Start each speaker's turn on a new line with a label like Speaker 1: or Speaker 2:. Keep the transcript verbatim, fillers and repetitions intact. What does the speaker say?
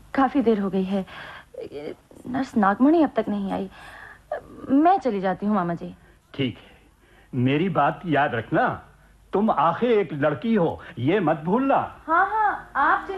Speaker 1: काफी देर हो गई है, नर्स नागमणि अब तक नहीं आई। मैं चली जाती हूँ मामा जी।
Speaker 2: ठीक है, मेरी बात याद रखना, तुम आखिर एक लड़की हो, ये मत भूलना।
Speaker 1: हाँ हाँ, आप